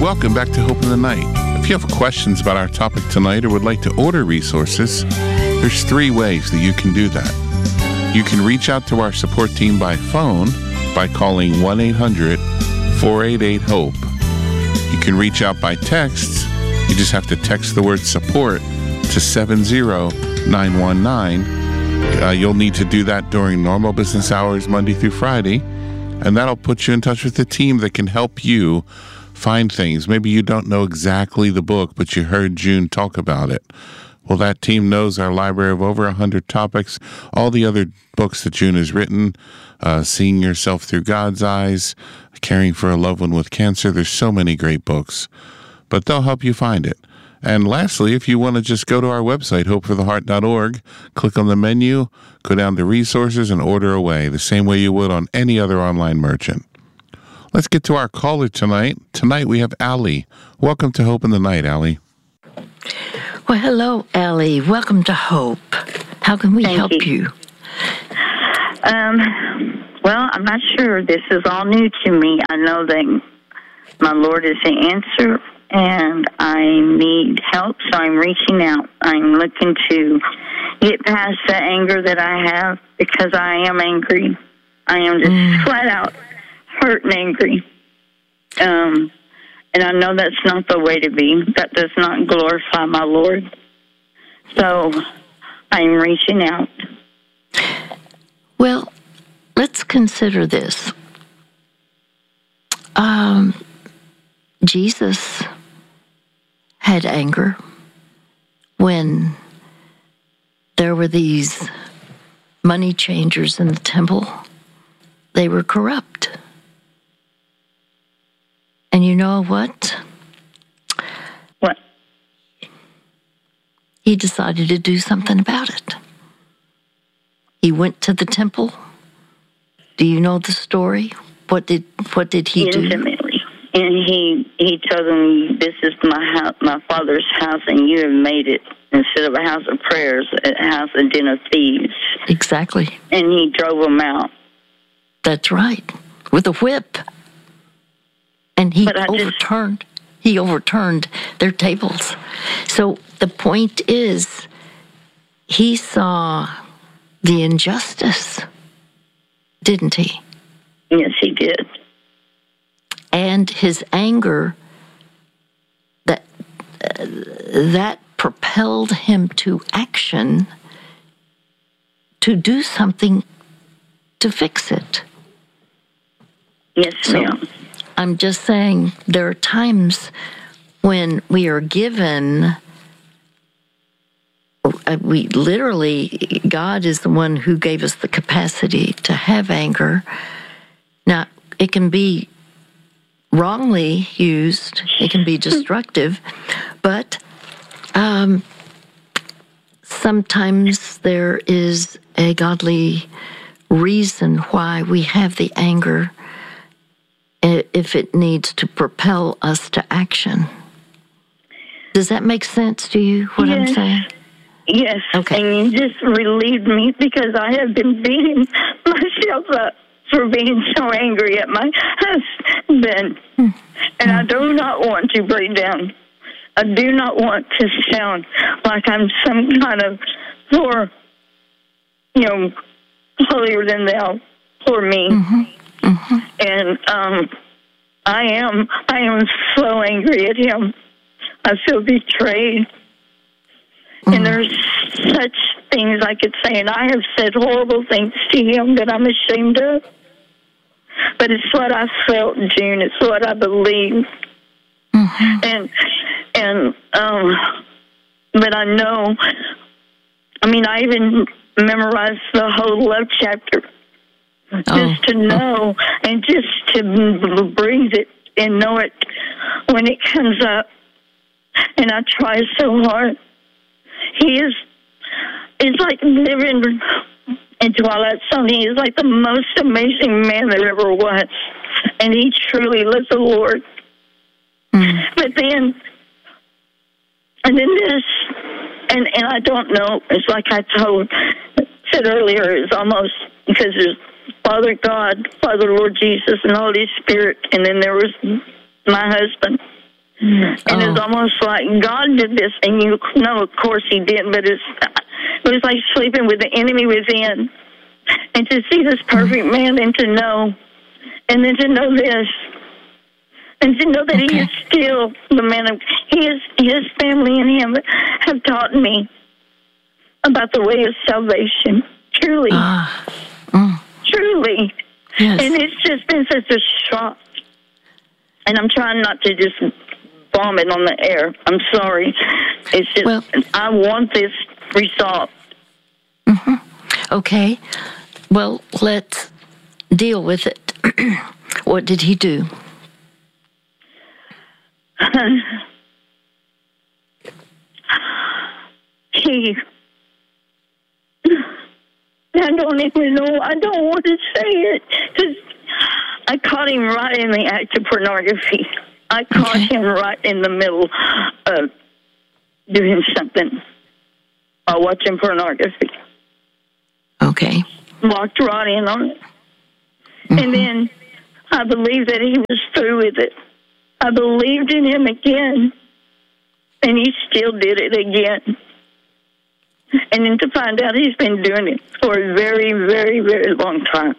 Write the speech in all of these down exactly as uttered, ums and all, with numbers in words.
Welcome back to Hope in the Night. If you have questions about our topic tonight or would like to order resources, there's three ways that you can do that. You can reach out to our support team by phone by calling one eight hundred four eight eight HOPE. You can reach out by text. You just have to text the word support to seven zero nine one nine. Uh, you'll need to do that during normal business hours, Monday through Friday, and that'll put you in touch with the team that can help you find things. Maybe you don't know exactly the book, but you heard June talk about it. Well, that team knows our library of over one hundred topics, all the other books that June has written, uh, Seeing Yourself Through God's Eyes, Caring for a Loved One with Cancer. There's so many great books, but they'll help you find it. And lastly, if you want to just go to our website, hope for the heart dot org, click on the menu, go down to resources, and order away, the same way you would on any other online merchant. Let's get to our caller tonight. Tonight we have Allie. Welcome to Hope in the Night, Allie. Well, hello, Allie. Welcome to Hope. How can we Thank help you? you? Um, well, I'm not sure. This is all new to me. I know that my Lord is the answer, and I need help, so I'm reaching out. I'm looking to get past the anger that I have because I am angry. I am just mm. flat out hurt and angry. Um, and I know that's not the way to be. That does not glorify my Lord. So I'm reaching out. Well, let's consider this. Um, Jesus had anger when there were these money changers in the temple. They were corrupt. And you know what? What? He decided to do something about it. He went to the temple. Do you know the story? What did what did he do? Intimately. And he he told them, "This is my house, my Father's house, and you have made it, instead of a house of prayers, a house, a den of thieves." Exactly. And he drove them out. That's right, with a whip. And he overturned. Just, he overturned their tables. So the point is, he saw the injustice, didn't he? Yes, he did. And his anger, that uh, that propelled him to action to do something to fix it. Yes, so, ma'am. I'm just saying there are times when we are given, we literally, God is the one who gave us the capacity to have anger. Now, it can be wrongly used, it can be destructive, but um, sometimes there is a godly reason why we have the anger if it needs to propel us to action. Does that make sense to you, what yes. I'm saying? Yes. Okay. And you just relieved me because I have been beating myself up for being so angry at my husband. Hmm. And I do not want to break down. I do not want to sound like I'm some kind of poor, you know, holier than thou, poor me. Mm-hmm. Mm-hmm. And um, I am, I am so angry at him. I feel betrayed. Mm-hmm. And there's such things I could say, and I have said horrible things to him that I'm ashamed of. But it's what I felt, June. It's what I believe. Mm-hmm. And and um, but I know. I mean, I even memorized the whole love chapter. Just oh. to know and just to breathe it and know it when it comes up. And I try so hard. He is, it's like living in Twilight Zone. He is like the most amazing man there ever was. And he truly loves the Lord. Mm. But then, and then this, and, and I don't know, it's like I told, said earlier, it's almost, because there's Father God, Father Lord Jesus, and Holy Spirit, and then there was my husband. And Oh. it's almost like God did this, and you know, of course He did, but it's, it was like sleeping with the enemy within. And to see this perfect man, and to know, and then to know this, and to know that Okay. He is still the man of, He is, His family and Him have taught me about the way of salvation. Truly, Ah. Mm. truly. Yes. And it's just been such a shock. And I'm trying not to just vomit on the air. I'm sorry. It's just, Well- I want this resolved. Okay. Well, let's deal with it. What did he do? He, I don't even know. I don't want to say it because I caught him right in the act of pornography. I caught Okay. him right in the middle of doing something while watching pornography. Okay. Walked right in on it. And then I believed that he was through with it. I believed in him again, and he still did it again. And then to find out he's been doing it for a very, very, very long time.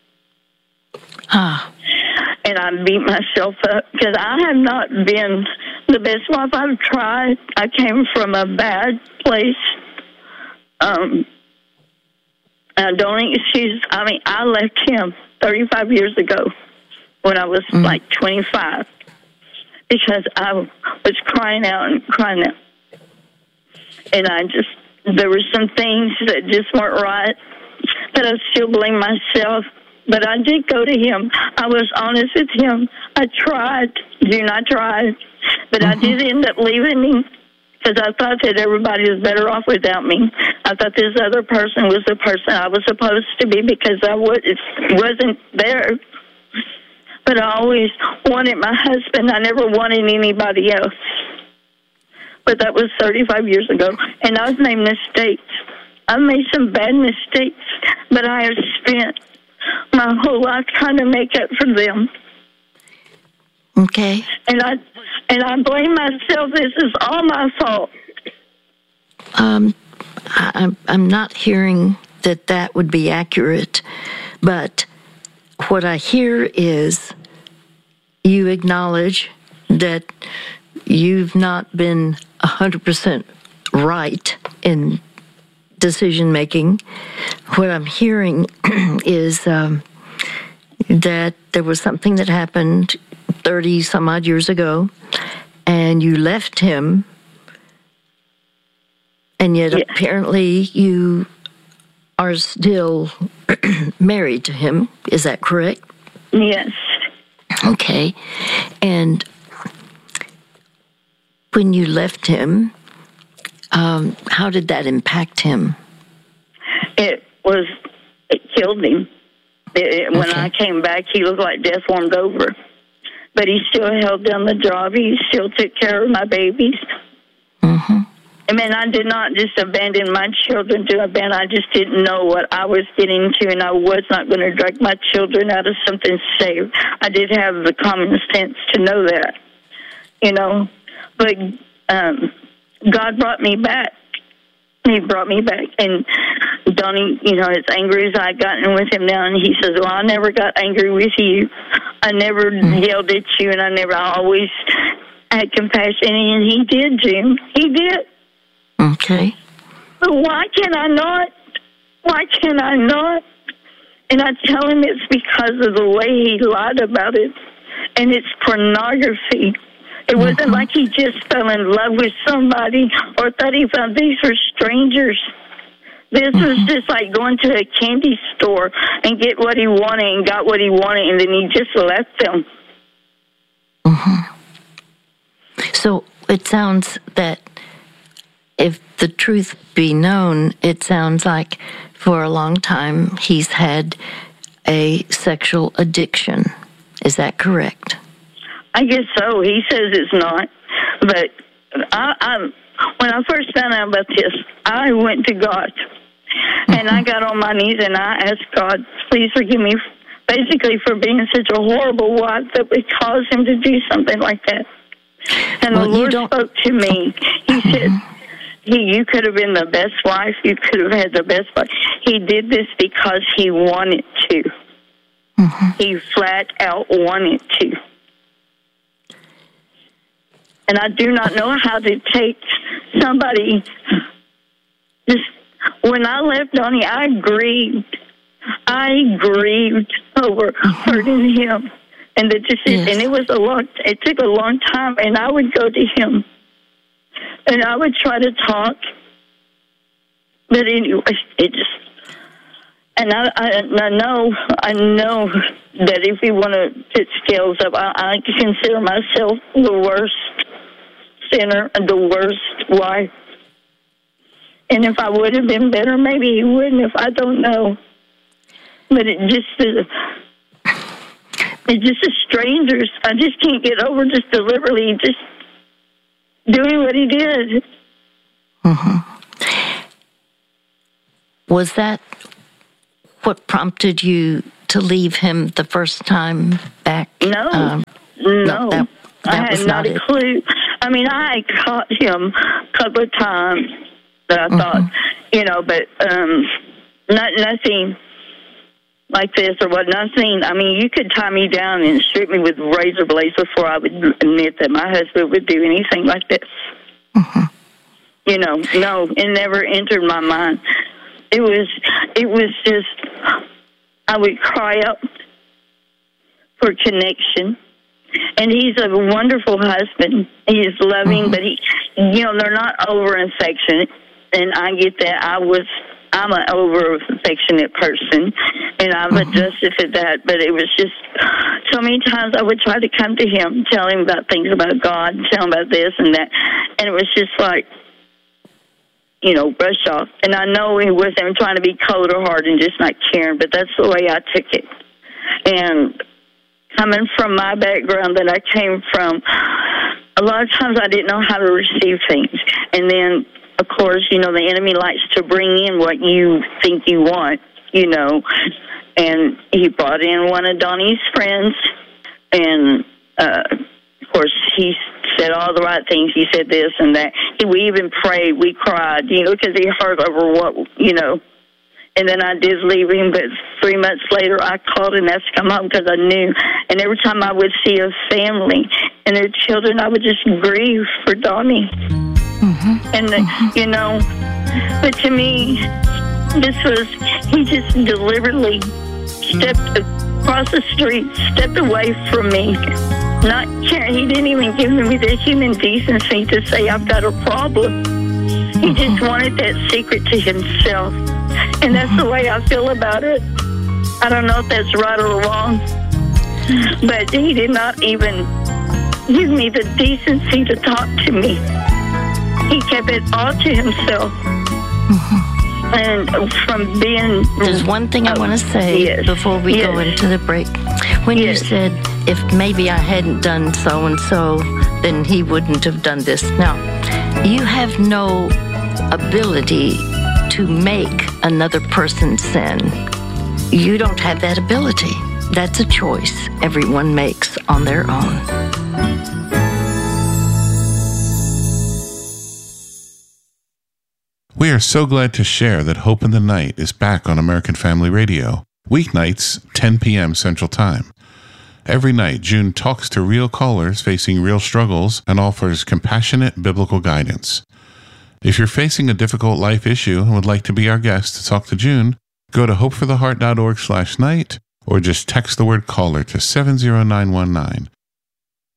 Ah. And I beat myself up because I have not been the best wife. I've tried. I came from a bad place. Um, I don't excuse, I mean, I left him thirty-five years ago when I was Mm. like twenty-five because I was crying out and crying out. And I just, there were some things that just weren't right, but I still blame myself. But I did go to him. I was honest with him. I tried. June, I tried. But Mm-hmm. I did end up leaving him because I thought that everybody was better off without me. I thought this other person was the person I was supposed to be because I was, wasn't there. But I always wanted my husband. I never wanted anybody else. But that was thirty-five years ago. And I've made mistakes. I've made some bad mistakes. But I have spent my whole life trying to make up for them. Okay. And I and I blame myself. This is all my fault. Um, I, I'm I'm not hearing that that would be accurate, but what I hear is you acknowledge that you've not been a hundred percent right in decision making. What I'm hearing is um, that there was something that happened thirty some odd years ago, and you left him. And yet, Yes. apparently, you are still married to him. Is that correct? Yes. Okay. And when you left him, um, how did that impact him? It was, it killed him. It, it, when Okay. I came back, he looked like death warmed over. But he still held down the job. He still took care of my babies. Mm-hmm. I mean, I did not just abandon my children to abandon. I just didn't know what I was getting into, and I was not going to drag my children out of something safe. I did have the common sense to know that, you know. But um, God brought me back. He brought me back. And Donnie, you know, as angry as I gotten with him now, and he says, well, I never got angry with you. I never mm-hmm. yelled at you, and I never, I always had compassion. And he did, Jim. He did. Okay. But why can I not? Why can I not? And I tell him it's because of the way he lied about it. And it's pornography. It wasn't mm-hmm. like he just fell in love with somebody or thought he found these were strangers. This mm-hmm. was just like going to a candy store and get what he wanted and got what he wanted, and then he just left them. Mm-hmm. So it sounds that if the truth be known, it sounds like for a long time he's had a sexual addiction. Is that correct? I guess so. He says it's not. But I, I, when I first found out about this, I went to God. Mm-hmm. And I got on my knees and I asked God, please forgive me, basically for being such a horrible wife that would cause him to do something like that. And well, the Lord don't... spoke to me. He said, he, you could have been the best wife. You could have had the best wife. He did this because he wanted to. Mm-hmm. He flat out wanted to. And I do not know how to take somebody. Just when I left Donnie, I grieved. I grieved over hurting him, and the decision. Yes. And it was a long. It took a long time, and I would go to him, and I would try to talk. But anyway, it just. And I, I, I know, I know that if we want to put scales up, I, I consider myself the worst sinner and the worst wife. And if I would have been better, maybe he wouldn't. If I don't know, but it just is. It's just a strangers. I just can't get over just deliberately just doing what he did. Mm-hmm. Was that what prompted you to leave him the first time back? No, um, no, no that, that I had was not, not a it. clue. I mean, I caught him a couple of times that I mm-hmm. thought, you know, but um, not nothing like this or what. Nothing. I mean, you could tie me down and strip me with razor blades before I would admit that my husband would do anything like this. Mm-hmm. You know, no, it never entered my mind. It was, it was just, I would cry out for connection. And he's a wonderful husband. He is loving, mm-hmm. but he, you know, they're not over affectionate. And I get that. I was, I'm an over affectionate person, and I've mm-hmm. adjusted to that. But it was just so many times I would try to come to him, tell him about things about God, tell him about this and that, and it was just like, you know, brush off. And I know he wasn't trying to be cold or hard and just not caring, but that's the way I took it. And coming from my background that I came from, a lot of times I didn't know how to receive things. And then, of course, you know, the enemy likes to bring in what you think you want, you know. And he brought in one of Donnie's friends, and, uh, of course, he said all the right things. He said this and that. He, we even prayed. We cried, you know, because he hurt over what, you know. And then I did leave him, but three months later I called and asked to come home because I knew. And every time I would see a family and their children, I would just grieve for Donnie. Mm-hmm. And, the, mm-hmm. you know, but to me, this was, he just deliberately stepped across the street, stepped away from me. Not caring. He didn't even give me the human decency to say I've got a problem. He just wanted that secret to himself. And that's the way I feel about it. I don't know if that's right or wrong, but he did not even give me the decency to talk to me. He kept it all to himself. And from being... There's one thing I want to say yes, before we yes. go into the break. When yes. you said, if maybe I hadn't done so-and-so, then he wouldn't have done this. Now, you have no ability to make another person sin. You don't have that ability. That's a choice everyone makes on their own. We are so glad to share that Hope in the Night is back on American Family Radio, weeknights, ten p.m. Central Time. Every night, June talks to real callers facing real struggles and offers compassionate biblical guidance. If you're facing a difficult life issue and would like to be our guest to talk to June, go to hopefortheheart.org slash night or just text the word caller to seven zero nine one nine.